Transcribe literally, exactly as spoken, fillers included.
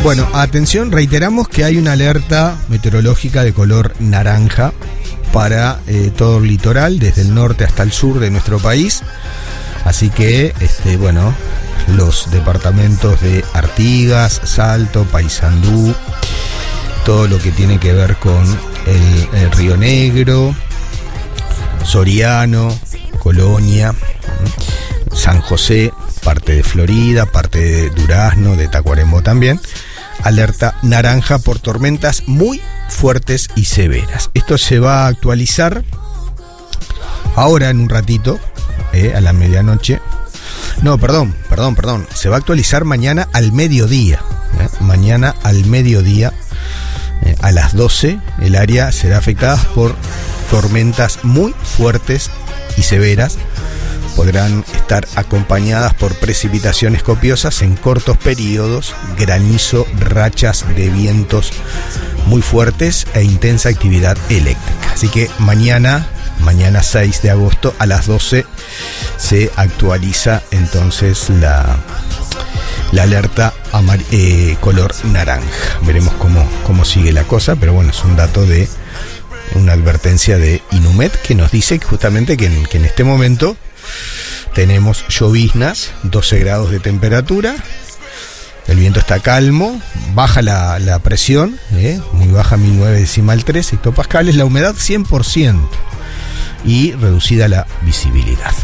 Bueno, atención, reiteramos que hay una alerta meteorológica de color naranja para eh, todo el litoral, desde el norte hasta el sur de nuestro país. Así que, este, bueno, los departamentos de Artigas, Salto, Paysandú, todo lo que tiene que ver con el, el Río Negro, Soriano, Colonia, San José, parte de Florida, parte de Durazno, de Tacuarembó también. Alerta naranja por tormentas muy fuertes y severas. Esto se va a actualizar ahora en un ratito, eh, a la medianoche. No, perdón, perdón, perdón. Se va a actualizar mañana al mediodía. Eh, mañana al mediodía, eh, a las doce, el área será afectada por tormentas muy fuertes y severas. Podrán estar acompañadas por precipitaciones copiosas en cortos periodos, granizo, rachas de vientos muy fuertes e intensa actividad eléctrica. Así que mañana, mañana seis de agosto a las doce se actualiza entonces la, la alerta amar, eh, color naranja. Veremos cómo, cómo sigue la cosa, pero bueno, es un dato de una advertencia de Inumet que nos dice justamente que en, que en este momento tenemos lloviznas, doce grados de temperatura, el viento está calmo, baja la, la presión, eh, muy baja, mil nueve decimal tres hectopascales, la humedad cien por ciento y reducida la visibilidad.